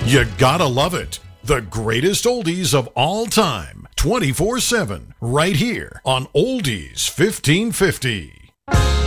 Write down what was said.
You gotta love it. The greatest oldies of all time, 24/7, right here on Oldies 1550.